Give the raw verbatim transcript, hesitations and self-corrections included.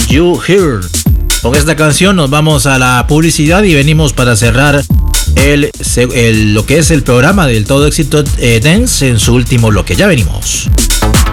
You Here. Con esta canción nos vamos a la publicidad y venimos para cerrar el, el lo que es el programa del Todo Éxito eh, Dance en su último bloque. Ya venimos.